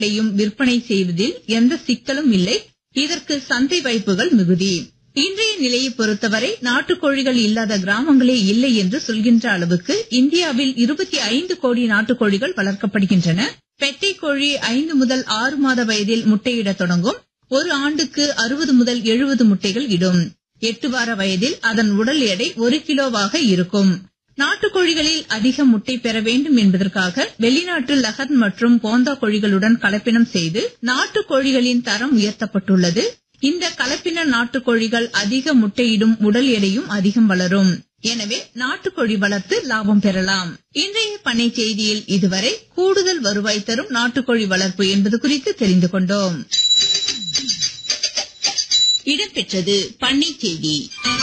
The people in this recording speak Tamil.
விற்பனை செய்வதில் எந்த சிக்கலும் இல்லை. இதற்கு சந்தை வாய்ப்புகள் மிகுதி. இன்றைய நிலையை பொறுத்தவரை நாட்டுக்கோழிகள் இல்லாத கிராமங்களே இல்லை என்று சொல்கின்ற அளவுக்கு இந்தியாவில் 25 கோடி நாட்டுக்கோழிகள் வளர்க்கப்படுகின்றன. பெட்டை கோழி 5 முதல் 6 மாத வயதில் முட்டையிட தொடங்கும். ஒரு ஆண்டுக்கு 60 முதல் 70 முட்டைகள் இடும். 8 வார வயதில் அதன் உடல் எடை 1 கிலோவாக இருக்கும். நாட்டுக்கோழிகளில் அதிக முட்டை பெற வேண்டும் என்பதற்காக வெளிநாட்டு லகன் மற்றும் போந்தா கோழிகளுடன் கலப்பினம் செய்து நாட்டுக்கோழிகளின் தரம் உயர்த்தப்பட்டுள்ளது. இந்த கலப்பின நாட்டுக்கோழிகள் அதிக முட்டையிடும், உடல் எடையும் அதிகம் வளரும். எனவே நாட்டுக்கோழி வளர்த்து லாபம் பெறலாம். இன்றைய பண்ணை செய்தியில் இதுவரை கூடுதல் வருவாய் தரும் நாட்டுக்கோழி வளர்ப்பு என்பது குறித்து தெரிந்து கொண்டோம். இடம்பெற்றது பண்ணை செய்தி.